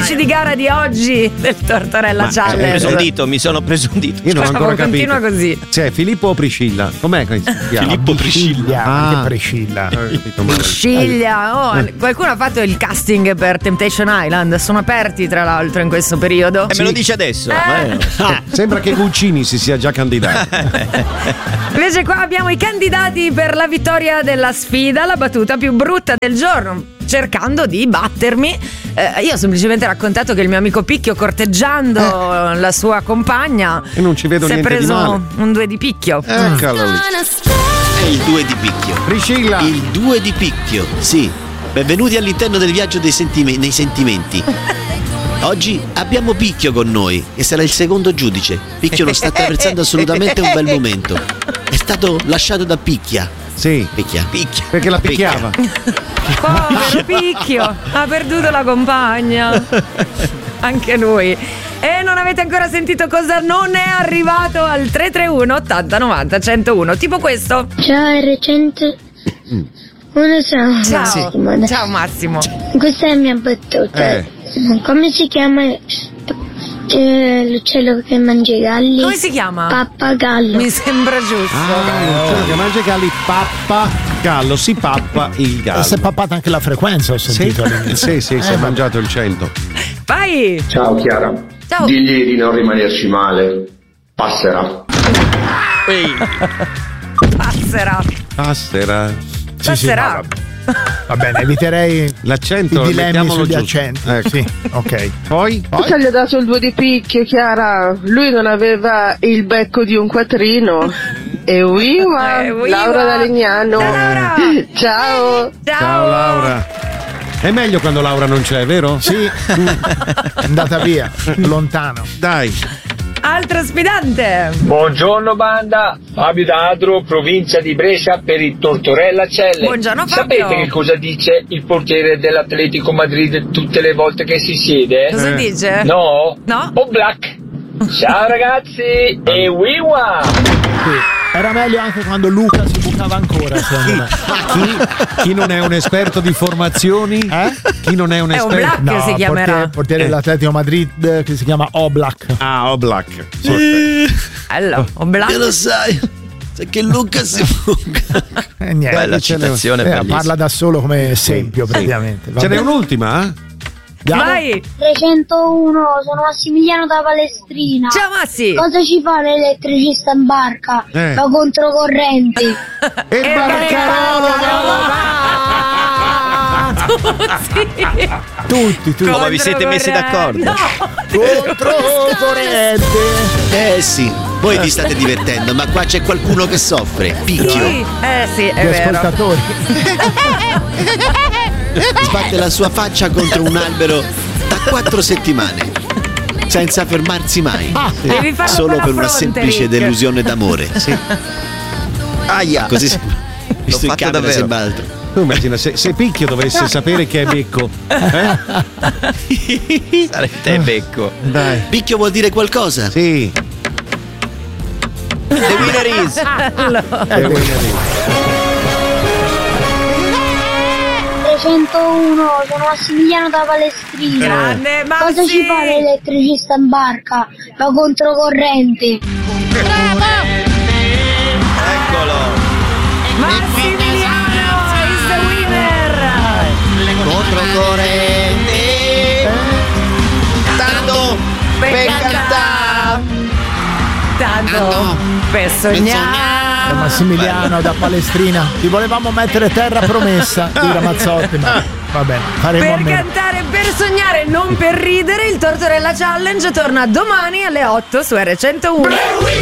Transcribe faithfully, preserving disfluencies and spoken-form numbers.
giudici di gara di oggi del Tortorella Ma Challenge. Mi sono preso un dito, mi sono preso un dito. Io non ho ancora capito. Continua così. Cioè, Filippo o Priscilla? Com'è che si chiama? Filippo Priscilla. Ah. Anche Priscilla. Sciglia, oh, qualcuno ha fatto il casting per Temptation Island, sono aperti tra l'altro in questo periodo. E me lo dice adesso. Eh. Ah. Sembra che Guccini si sia già candidato. Invece qua abbiamo i candidati per la vittoria della sfida, la battuta più brutta del giorno, cercando di battermi. Eh, io ho semplicemente raccontato che il mio amico Picchio, corteggiando eh. la sua compagna, e non ci vedo si è niente di male. preso un due di picchio. Eccolo lì. È il due di picchio. Priscilla. Il due di picchio, sì. Benvenuti all'interno del viaggio dei sentime- nei sentimenti. Oggi abbiamo Picchio con noi e sarà il secondo giudice. Picchio non sta attraversando assolutamente un bel momento. È stato lasciato da Picchia. Sì. Picchia. Picchia. Perché la picchiava. Povero Picchio, ha perduto la compagna. Anche lui. E non avete ancora sentito cosa non è arrivato al tre tre uno ottanta novanta centouno. Tipo questo. Ciao R cento. Uno ciao. Ciao. Massimo. Ciao Massimo. Questa è la mia battuta. Eh. Come si chiama eh, l'uccello che mangia i galli? Come si chiama? Pappagallo. Mi sembra giusto. Ah, l'uccello che mangia i galli, pappa gallo, si pappa il gallo. Si è pappata anche la frequenza, ho sentito. Sì, sì, sì, si è mangiato il cento. Vai. Ciao Chiara. Ciao. Digli di non rimanerci male. Passerà. Ehi. Passerà. Passerà. Sì, Passerà. sì, va bene, eviterei L'accento, i dilemmi mettiamolo sugli giusto. accenti. Ecco. Sì, ok. Poi? Perché gli ha dato il due di picchio, Chiara? Lui non aveva il becco di un quattrino. E uiva, Eh, uiva. Laura da Legnano. Ciao, Laura. Ciao. Ciao. Ciao Laura. È meglio quando Laura non c'è, vero? Sì, è andata via, lontano. Dai. Altro sfidante. Buongiorno banda, Fabio D'Adro, provincia di Brescia per il Tortorella Challenge. Buongiorno Fabio. Sapete che cosa dice il portiere dell'Atletico Madrid tutte le volte che si siede? Cosa Eh. dice? No? No? Oblak. Ciao ragazzi e wiwa! Sì. Era meglio anche quando Luca si bucava ancora, secondo me. Chi, chi non è un esperto di formazioni? Eh? Chi non è un È esperto? Oblak. No, si chiamerà. portiere, portiere Eh. dell'Atletico Madrid che si chiama Oblak. Ah, Oblak. Allora, Oblak. Che lo sai? Sai che Luca si buca. E niente. Bella ce n'è- citazione, eh, bellissima. parla da solo come esempio, praticamente. Va Ce n'è bene. un'ultima? Andiamo? Vai. trecentouno, sono Massimiliano da Palestrina. Ciao Massi. Cosa ci fa l'elettricista in barca? Eh. Va controcorrente. E il Tutti, tutti. No, ma vi siete messi d'accordo? No. Controcorrente. Eh sì, voi vi state divertendo, ma qua c'è qualcuno che soffre. Picchio. Sì. Eh sì, è Gli vero. ascoltatori. Sbatte la sua faccia contro un albero da quattro settimane, senza fermarsi mai. Devi farlo Solo con la per una fronte, semplice Rick. delusione d'amore. Sì. Aia, così sembra. Visto in fatto camera davvero. sembra altro. Tu immagina se, se Picchio dovesse sapere che è becco. Eh? Sarete becco. Dai. Picchio vuol dire qualcosa? Sì. The winner is. trecentouno, sono Massimiliano da Palestrina. Grande Massi. Cosa ci fa l'elettricista in barca? Va controcorrente. Eccolo. Massimiliano is the winner. Controcorrente. Tanto per cantare. Tanto per sognare. Massimiliano da Palestrina. Ti volevamo mettere terra promessa di Ramazzotti, ma va bene, faremo a Per meno. cantare, per sognare, non per ridere, il Tortorella Challenge torna domani alle otto su R centouno.